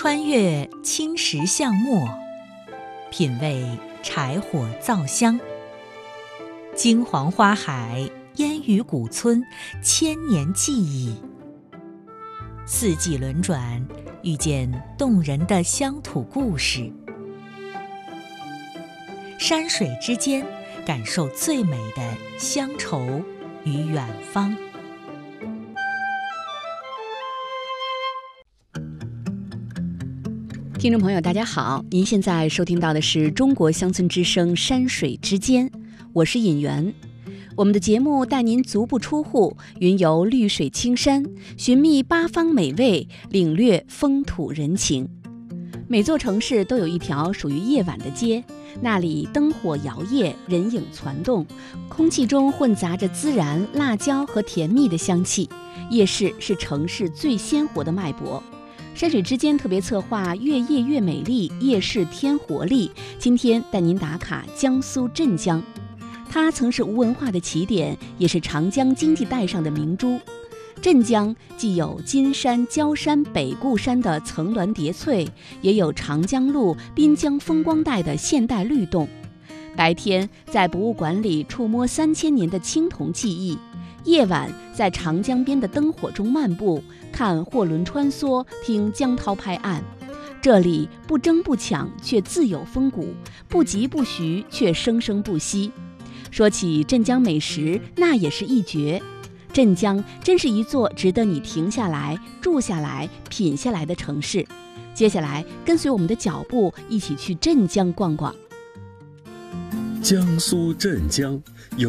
穿越青石巷陌，品味柴火皂香。金黄花海，烟雨古村，千年记忆。四季轮转，遇见动人的乡土故事。山水之间，感受最美的乡愁与远方。 听众朋友大家好，您现在收听到的是中国乡村之声山水之间，我是尹媛。我们的节目带您足不出户，云游绿水青山，寻觅八方美味，领略风土人情。每座城市都有一条属于夜晚的街，那里灯火摇曳，人影攒动，空气中混杂着孜然、辣椒和甜蜜的香气。夜市是城市最鲜活的脉搏。山水之间特别策划越夜越美丽，夜市添活力。今天带您打卡江苏镇江，它曾是吴文化的起点，也是长江经济带上的明珠。镇江既有金山、焦山、北固山的层峦叠翠，也有长江路、滨江风光带的现代律动。白天在博物馆里触摸3000年的青铜技艺，夜晚在长江边的灯火中漫步，看货轮穿梭，听江涛拍岸。这里不争不抢，却自有风骨；不急不徐，却生生不息。说起镇江美食，那也是一绝。镇江真是一座值得你停下来、住下来、品下来的城市。接下来，跟随我们的脚步，一起去镇江逛逛。 江苏镇江